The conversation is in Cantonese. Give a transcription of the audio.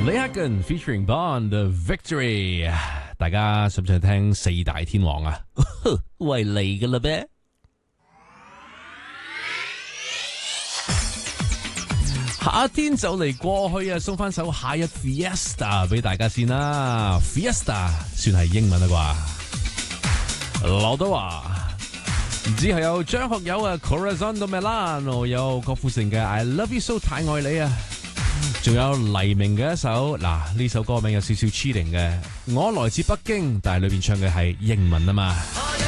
李克勤 featuring Bond Victory， 大家想唔想聽四大天王啊？喂嚟噶啦咩？夏天就嚟過去啊，送翻首夏日 Fiesta 俾大家先啦。Fiesta 算係英文啦啩？劉德華，之後有張學友啊 Corazon do Milano， 有郭富城嘅 I Love You So 太愛你啊，仲有黎明嘅一首呢首歌名有少少 cheating 嘅，我來自北京，但係裏邊唱嘅係英文啊嘛。